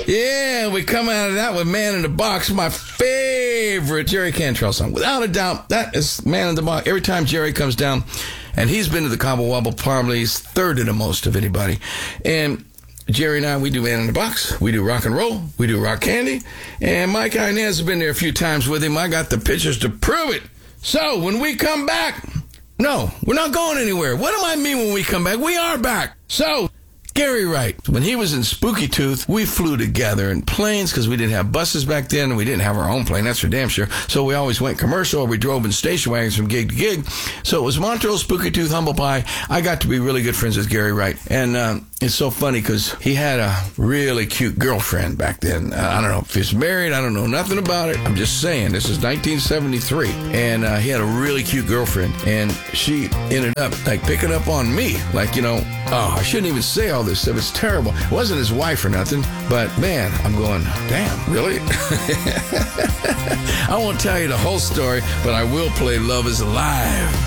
Yeah, we come out of that with Man in the Box, my favorite Jerry Cantrell song. Without a doubt, that is Man in the Box. Every time Jerry comes down, and he's been to the Cobble Wobble probably third to the most of anybody. And Jerry and I, we do Man in the Box. We do rock and roll. We do rock candy. And Mike Inez has been there a few times with him. I got the pictures to prove it. So when we come back, no, we're not going anywhere. What do I mean when we come back? We are back. So Gary Wright, when he was in Spooky Tooth, we flew together in planes because we didn't have buses back then, and we didn't have our own plane, that's for damn sure. So we always went commercial, or we drove in station wagons from gig to gig. So it was Montrose, Spooky Tooth, Humble Pie. I got to be really good friends with Gary Wright. And it's so funny because he had a really cute girlfriend back then. I don't know if he's married. I don't know nothing about it. I'm just saying, this is 1973. And he had a really cute girlfriend. And she ended up like picking up on me. Like, you know, oh, I shouldn't even say all this stuff. It's terrible. It wasn't his wife or nothing. But, man, I'm going, damn, really? I won't tell you the whole story, but I will play Love is Alive.